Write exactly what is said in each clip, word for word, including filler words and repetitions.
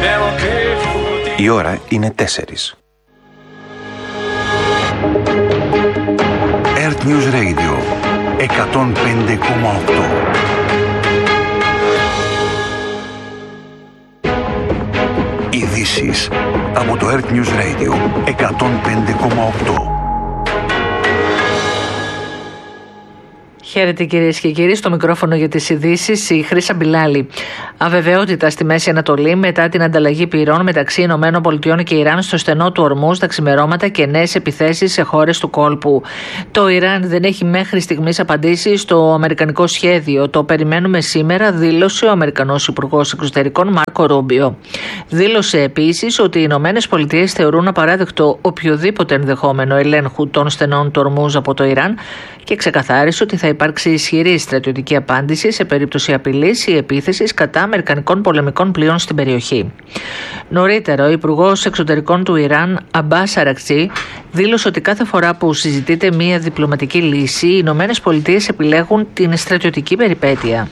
Η ώρα είναι τέσσερις. Earth News Radio εκατόν πέντε κόμμα οκτώ. Ειδήσεις από το Earth News Radio εκατόν πέντε κόμμα οκτώ. Χαίρετε κυρίες και κύριοι, στο μικρόφωνο για τις ειδήσεις η Χρύσα Μπιλάλη. Αβεβαιότητα στη Μέση Ανατολή μετά την ανταλλαγή πυρών μεταξύ Ηνωμένων Πολιτειών και Ιράν στο στενό του Ορμούζ τα ξημερώματα και νέες επιθέσεις σε χώρες του κόλπου. Το Ιράν δεν έχει μέχρι στιγμής απαντήσει στο αμερικανικό σχέδιο. Το περιμένουμε σήμερα, δήλωσε ο Αμερικανός Υπουργός Εξωτερικών Μάρκο Ρούμπιο. Δήλωσε επίσης ότι οι Ηνωμένες Πολιτείες θεωρούν απαράδεκτο οποιοδήποτε ενδεχόμενο ελέγχου των στενών του Ορμούζ από το Ιράν και ξεκαθάρισε ότι θα υπάρξει ισχυρή στρατιωτική απάντηση σε περίπτωση απειλής ή επίθεσης κατά αμερικανικών πολεμικών πλοίων στην περιοχή. Νωρίτερα, ο Υπουργός Εξωτερικών του Ιράν, Αμπάς Αρακτσί, δήλωσε ότι κάθε φορά που συζητείται μια διπλωματική λύση, οι Ηνωμένες Πολιτείες επιλέγουν την στρατιωτική περιπέτεια.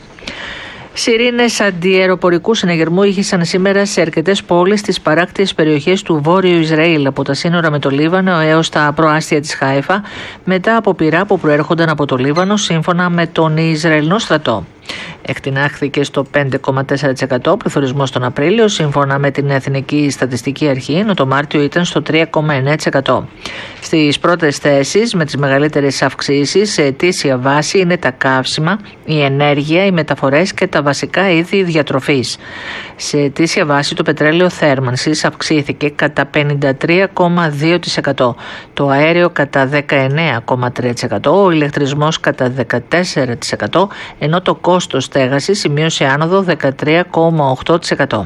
Σιρήνες αντιαεροπορικού συναγερμού ήχησαν σήμερα σε αρκετές πόλεις στις παράκτιες περιοχές του Βόρειου Ισραήλ, από τα σύνορα με το Λίβανο έως τα προάστια της Χάιφα, μετά από πυρά που προέρχονταν από το Λίβανο, σύμφωνα με τον Ισραηλινό στρατό. Εκτινάχθηκε στο πέντε κόμμα τέσσερα τοις εκατό πληθωρισμός τον Απρίλιο, σύμφωνα με την Εθνική Στατιστική Αρχή, ενώ το Μάρτιο ήταν στο τρία κόμμα εννέα τοις εκατό. Στις πρώτες θέσεις με τις μεγαλύτερες αυξήσεις σε ετήσια βάση είναι τα καύσιμα, η ενέργεια, οι μεταφορές και τα βασικά είδη διατροφής. Σε ετήσια βάση το πετρέλαιο θέρμανσης αυξήθηκε κατά πενήντα τρία κόμμα δύο τοις εκατό, το αέριο κατά δεκαεννέα κόμμα τρία τοις εκατό, ο ηλεκτρισμός κατά δεκατέσσερα τοις εκατό, ενώ το κόστος στέγασης σημείωσε άνοδο δεκατρία κόμμα οκτώ τοις εκατό.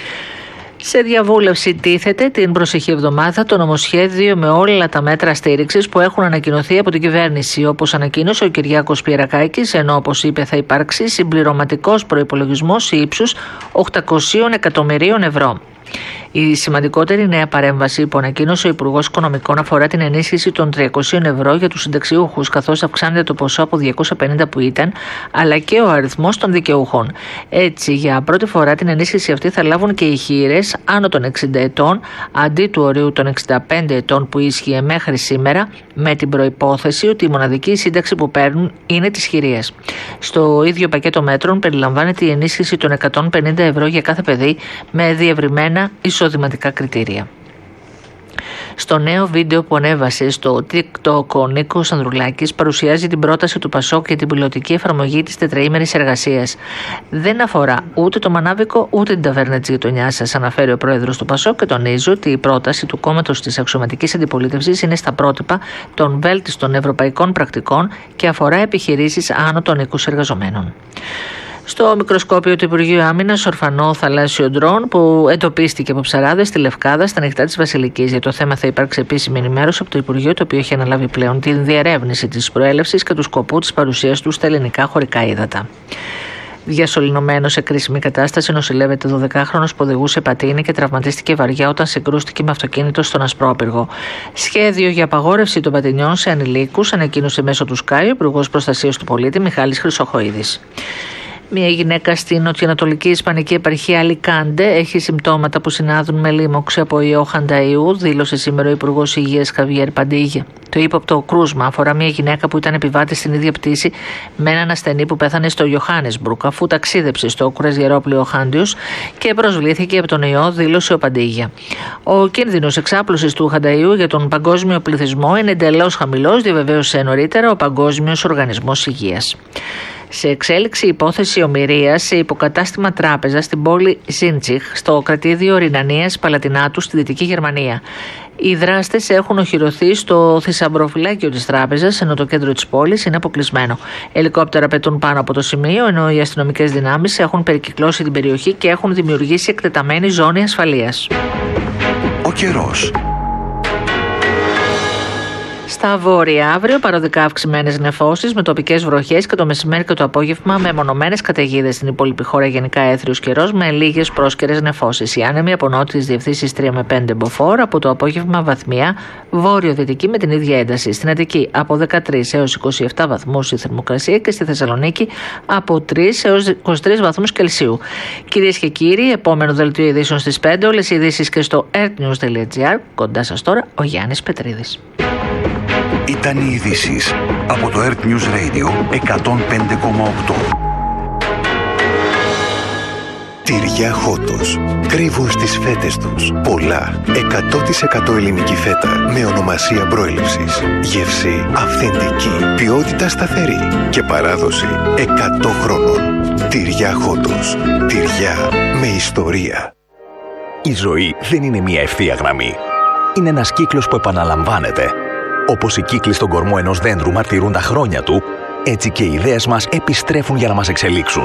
Σε διαβούλευση τίθεται την προσεχή εβδομάδα το νομοσχέδιο με όλα τα μέτρα στήριξης που έχουν ανακοινωθεί από την κυβέρνηση, όπως ανακοίνωσε ο Κυριάκος Πιερακάκης, ενώ όπως είπε θα υπάρξει συμπληρωματικός προϋπολογισμός ύψους οκτακόσια εκατομμυρίων ευρώ. Η σημαντικότερη νέα παρέμβαση που ανακοίνωσε ο Υπουργός Οικονομικών αφορά την ενίσχυση των τριακόσια ευρώ για τους συνταξιούχους, καθώς αυξάνεται το ποσό από διακόσια πενήντα που ήταν, αλλά και ο αριθμός των δικαιούχων. Έτσι, για πρώτη φορά την ενίσχυση αυτή θα λάβουν και οι χείρες άνω των εξήντα ετών, αντί του ορίου των εξήντα πέντε ετών που ίσχυε μέχρι σήμερα, με την προϋπόθεση ότι η μοναδική σύνταξη που παίρνουν είναι της χειρίας. Στο ίδιο πακέτο μέτρων περιλαμβάνεται η ενίσχυση των εκατόν πενήντα ευρώ για κάθε παιδί με διευρυμένα εισοδηματικά κριτήρια. Στο νέο βίντεο που ανέβασε στο TikTok, ο Νίκος Ανδρουλάκης παρουσιάζει την πρόταση του Πασόκ για την πιλωτική εφαρμογή της τετραήμερης εργασίας. Δεν αφορά ούτε το μανάβικο ούτε την ταβέρνα της γειτονιάς σας, αναφέρει ο πρόεδρος του Πασόκ και τονίζει ότι η πρόταση του κόμματος της αξιωματικής αντιπολίτευσης είναι στα πρότυπα των βέλτιστων ευρωπαϊκών πρακτικών και αφορά επιχειρήσεις άνω των είκοσι εργαζομένων. Στο μικροσκόπιο του Υπουργείου Άμυνας, ορφανό θαλάσσιο ντρόν που εντοπίστηκε από ψαράδες στη Λευκάδα, στα νυχτά της Βασιλικής. Για το θέμα θα υπάρξει επίσημη ενημέρωση από το Υπουργείο, το οποίο έχει αναλάβει πλέον την διερεύνηση της προέλευσης και του σκοπού της παρουσίας του στα ελληνικά χωρικά ύδατα. Διασωληνωμένο σε κρίσιμη κατάσταση νοσηλεύεται δωδεκάχρονος που οδηγούσε πατίνι και τραυματίστηκε βαριά όταν συγκρούστηκε με αυτοκίνητο στον Ασπρόπυργο. Σχέδιο για απαγόρευση των πατινιών σε ανηλίκους ανακοίνωσε μέσω του ΣΚΑΙ ο Υπουργός Προστασίας του Πολίτη Μιχάλης Χρυσοχοΐδης. Μια γυναίκα στην νοτιοανατολική Ισπανική επαρχία Αλικάντε έχει συμπτώματα που συνάδουν με λίμωξη από ιό χανταΐου, δήλωσε σήμερα ο Υπουργός Υγείας Χαβιέρ Παντίγια. Το ύποπτο κρούσμα αφορά μια γυναίκα που ήταν επιβάτη στην ίδια πτήση με έναν ασθενή που πέθανε στο Ιωάννεσμπουργκ αφού ταξίδεψε στο κρουαζιερόπλοιο Χάντιους και προσβλήθηκε από τον ιό, δήλωσε ο Παντίγια. Ο κίνδυνος εξάπλωσης του χανταΐου για τον παγκόσμιο πληθυσμό είναι εντελώς χαμηλός, διαβεβαίωσε νωρίτερα ο Παγκόσμιος Οργανισμός Υγείας. Σε εξέλιξη υπόθεση ομηρίας σε υποκατάστημα τράπεζα στην πόλη Ζίντσιχ, στο κρατήδιο Ρινανίας Παλατινάτου στη Δυτική Γερμανία. Οι δράστες έχουν οχυρωθεί στο θησαυροφυλάκιο της τράπεζας, ενώ το κέντρο της πόλης είναι αποκλεισμένο. Ελικόπτερα πετούν πάνω από το σημείο, ενώ οι αστυνομικές δυνάμεις έχουν περικυκλώσει την περιοχή και έχουν δημιουργήσει εκτεταμένη ζώνη ασφαλείας. Ο καιρός. Στα Στα βόρεια αύριο παροδικά αυξημένες νεφώσεις με τοπικές βροχές και το μεσημέρι και το απόγευμα με μονομένες καταιγίδες στην υπόλοιπη χώρα, γενικά έθριος καιρός με λίγες πρόσκαιρες νεφώσεις. Οι άνεμοι από νότιες διευθύνσεις τρία με πέντε μποφόρ, από το απόγευμα βαθμία βόρειο-δυτική με την ίδια ένταση. Στην Αττική από δεκατρείς έως είκοσι επτά βαθμούς η θερμοκρασία και στη Θεσσαλονίκη από τρεις έως είκοσι τρεις βαθμούς Κελσίου. Κυρίες και κύριοι, επόμενο δελτίο ειδήσεων στις πέντε. Όλες οι ειδήσεις και στο earthnews τελεία gr. Κοντά σας τώρα ο Γιάννης Πετρίδης. Ήταν οι ειδήσεις από το Earth News Radio εκατόν πέντε κόμμα οκτώ. Τυριά Χότος. Κρύβουν στις φέτες τους πολλά. εκατό τοις εκατό ελληνική φέτα με ονομασία προέλευσης. Γεύση αυθεντική. Ποιότητα σταθερή. Και παράδοση εκατό χρόνων. Τυριά Χότος. Τυριά με ιστορία. Η ζωή δεν είναι μια ευθεία γραμμή. Είναι ένας κύκλος που επαναλαμβάνεται. Όπως οι κύκλοι στον κορμό ενός δέντρου μαρτυρούν τα χρόνια του, έτσι και οι ιδέες μας επιστρέφουν για να μας εξελίξουν.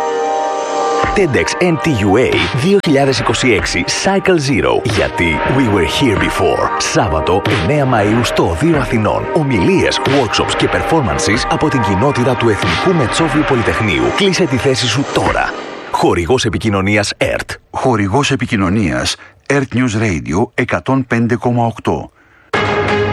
TEDx εν τι γιου έι είκοσι είκοσι έξι Cycle Zero. Γιατί We Were Here Before. Σάββατο εννέα Μαΐου στο Οδείο Αθηνών. Ομιλίες, workshops και performances από την κοινότητα του Εθνικού Μετσόβιου Πολυτεχνείου. Κλείσε τη θέση σου τώρα. Χορηγός επικοινωνίας ΕΡΤ. Χορηγός επικοινωνίας Earth News Radio εκατόν πέντε κόμμα οκτώ.